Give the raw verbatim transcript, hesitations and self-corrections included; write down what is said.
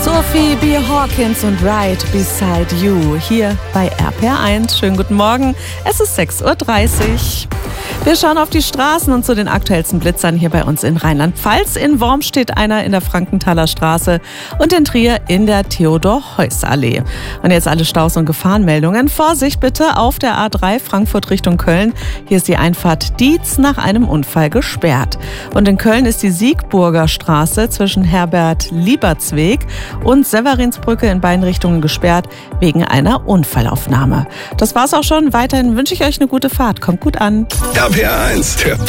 Sophie B. Hawkins und Right Beside You hier bei R P R eins. Schönen guten Morgen, es ist sechs Uhr dreißig. Wir schauen auf die Straßen und zu den aktuellsten Blitzern hier bei uns in Rheinland-Pfalz. In Worms steht einer in der Frankenthaler Straße und in Trier in der Theodor-Heuss-Allee. Und jetzt alle Staus und Gefahrenmeldungen. Vorsicht bitte auf der A drei Frankfurt Richtung Köln. Hier ist die Einfahrt Dietz nach einem Unfall gesperrt. Und in Köln ist die Siegburger Straße zwischen Herbert-Liebertsweg und Severinsbrücke in beiden Richtungen gesperrt wegen einer Unfallaufnahme. Das war's auch schon. Weiterhin wünsche ich euch eine gute Fahrt. Kommt gut an. R P R eins, der